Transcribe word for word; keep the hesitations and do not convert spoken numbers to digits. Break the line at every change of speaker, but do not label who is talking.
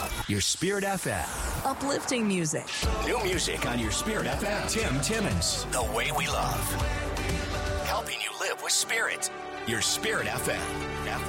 Your Spirit F M.
Uplifting music.
New music on Your Spirit F M. Tim Timmons. The way we love. Helping you live with spirit. Your Spirit F M. F M.